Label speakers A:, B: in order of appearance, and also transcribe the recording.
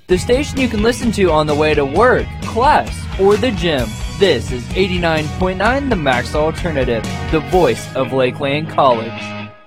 A: the station you can listen to on the way to work, class, or the gym. This is 89.9 The Max Alternative, the voice of Lakeland College.